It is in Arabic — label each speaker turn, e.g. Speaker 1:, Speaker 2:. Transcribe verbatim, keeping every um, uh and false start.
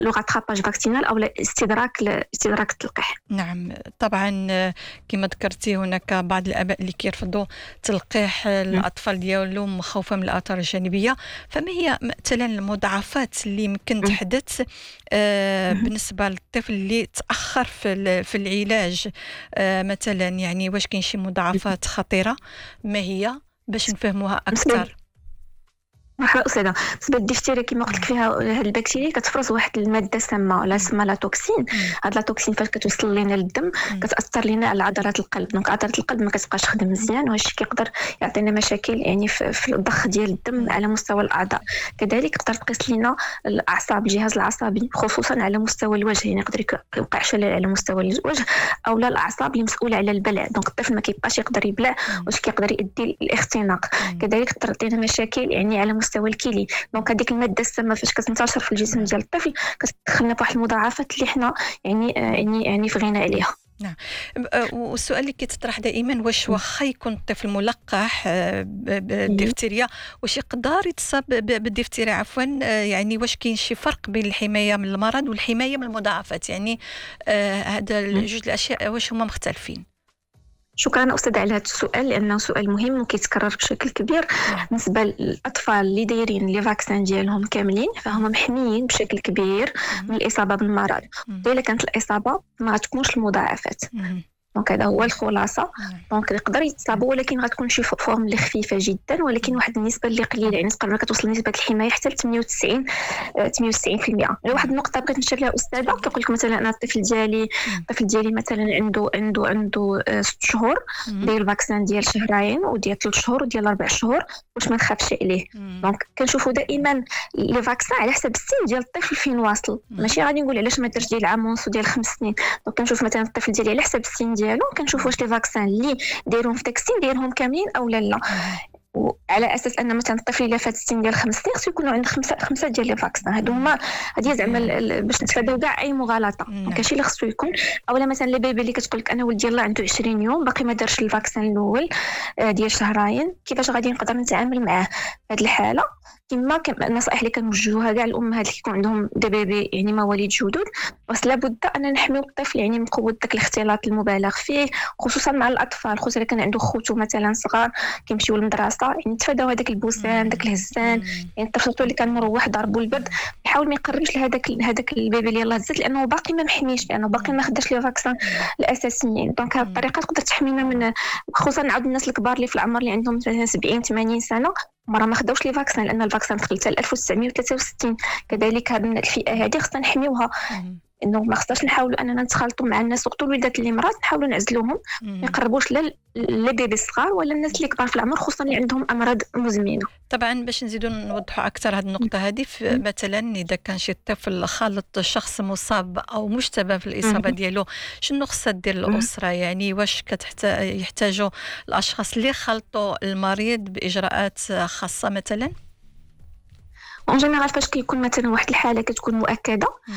Speaker 1: لو غاتراباج فاكسينال او استدراك استدراك التلقيح.
Speaker 2: نعم طبعا كما ذكرتي هناك بعض الاباء اللي كيرفضوا تلقيح الاطفال ديالهم مخوفه من الاثار الجانبيه، فما هي مثلا المضاعفات اللي يمكن تحدث آه بالنسبه للطفل اللي تاخر في في العلاج آه مثلا؟ يعني واش كاين شي مضاعفات خطيره؟ ما هي باش نفهموها اكثر؟
Speaker 1: مرحبا أستاذة. بالنسبة للدفتيريا كما قلت لك فيها هاد البكتيريا كتفرز واحد المادة سامة لا سما لا توكسين. هاد لا توكسين فاش كتوصل لينا للدم كتأثر لينا على عضلات القلب، دونك عضلات القلب ما كتبقاش تخدم مزيان، وهذا الشيء كيقدر يعطينا مشاكل يعني في, في الضخ ديال الدم على مستوى الأعضاء. كذلك تقدر تقيس لينا الأعصاب، الجهاز العصبي خصوصا على مستوى الوجه، يعني يقدر يوقع شلل على مستوى الوجه أو لا الأعصاب اللي مسؤولة على البلع، دونك الطفل ما كيبقاش يقدر يبلع واش كيقدر يؤدي الاختناق. كذلك تقدر تعطينا مشاكل يعني على مستوى الكلي، دونك هذيك الماده السامه فاش كتنتشر في الجسم ديال الطفل كتدخلنا بواحد المضاعفات اللي حنا يعني يعني يعني فغينا عليها.
Speaker 2: نعم. والسؤال اللي كيتطرح دائما واش واخا يكون الطفل ملقح بالدفتيريا واش يقدر يتصاب بالدفتيريا عفوا، يعني واش كاين شي فرق بين الحمايه من المرض والحمايه من المضاعفات؟ يعني هذا جوج الاشياء واش هما مختلفين؟
Speaker 1: شكرا أستاذ على هذا السؤال لأنه سؤال مهم وكيتكرر بشكل كبير. بالنسبة للأطفال اللي دايرين لي فاكسين ديالهم كاملين فهم محميين بشكل كبير من الإصابة بالمرض، إلا كانت الإصابة ما تكونش المضاعفات. دونك هذا هو الخلاصه. دونك يقدر يتصابوا ولكن غتكون شي فورم اللي خفيفه جدا، ولكن واحد النسبه اللي قليله، يعني تقريبا كتوصل نسبه الحمايه حتى ل ثمانية وتسعين ثمانية وتسعين بالمئة. غير واحد النقطه بغيت نشير لها استاذه، كيقول لك مثلا انا الطفل ديالي الطفل ديالي مثلا عنده عنده عنده ست شهور داير الفاكسين ديال شهرين وديال ثلاث شهور وديال اربع شهور، واش ما نخافش عليه؟ دونك كنشوفوا دائما لي فاكسين على حسب السن ديال الطفل فين واصل، ماشي غادي نقول علاش ما درتش ديال عام ونص وديال خمس سنين. دونك كنشوف مثلا الطفل ديالي على حسب السن ديالو كنشوف واش لي فاكسين اللي دايرهم في داك السن دايرهم كاملين او لا لا، وعلى اساس ان مثلا الطفل الا فات السن ديال خمس سنين خصو يكونوا عنده خمسه خمسه ديال لي فاكسين. هادو هما هادي زعما باش نتفاداو كاع اي مغالطه. دونك هادشي اللي خصو يكون. اولا مثلا لي بيبي اللي كتقول لك انا ولدي يلاه عنده عشرين يوم باقي ما دارش الفاكسين الاول ديال شهرين، كيفاش غادي نقدر نتعامل معاه في هذه الحاله؟ كما النصائح اللي كنوجهوها كاع الامهات اللي كيكون عندهم دي بيبي يعني مواليد جدد، بس لابد ان نحميو الطفل يعني من قوه داك الاختلاط المبالغ فيه، خصوصا مع الاطفال، خصوصا اذا كان عنده خوتو مثلا صغار كيمشيو للمدرسه، يعني نتفاداو هذاك البوسان داك الهزان. يعني الطفل اللي كان مروح ضربو البرد يحاول ما يقربش لهذاك هذاك البيبي اللي يلاه هزت، لانه باقي ما محميش، لانه باقي ما خداش لي فاكسين الاساسيين. دونك هذه الطريقه تقدر تحمينا من، خصوصا عاد الناس الكبار اللي في العمر اللي عندهم مثلا سبعين ثمانين سنه مرة ما خداوش لي فاكسين، لان الفاكسين دخل حتى ألف وتسعمائة وثلاثة وستين. كذلك هذه الفئه هذه خصنا نحميوها، انه ما خصناش نحاولوا اننا نتخالطوا مع الناس، وقت الوليدات اللي مرات نحاولوا نعزلوهم ما يقربوش لا للبيبي الصغار ولا الناس اللي كبار في العمر، خصوصا اللي عندهم امراض مزمنه.
Speaker 2: طبعا باش نزيدوا نوضحوا اكثر هذه النقطه هذه، مثلا اذا كان شي طفل خالط شخص مصاب او مشتبه في الاصابه ديالو، شنو خصها دير الاسره؟ يعني واش يحتاجوا الاشخاص اللي خلطوا المريض باجراءات خاصه مثلا؟
Speaker 1: اون جينيرال فاش كيكون مثلا واحد الحاله كتكون مؤكده